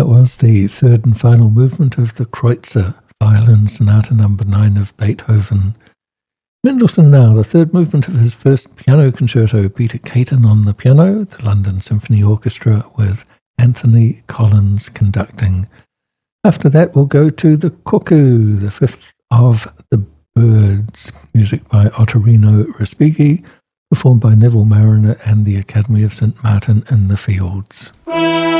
That was the third and final movement of the Kreutzer Violin Sonata No. 9 of Beethoven. Mendelssohn now, the third movement of his first piano concerto, Peter Caton on the piano, the London Symphony Orchestra with Anthony Collins conducting. After that, we'll go to The Cuckoo, the fifth of the Birds, music by Ottorino Respighi, performed by Neville Marriner and the Academy of St. Martin in the Fields.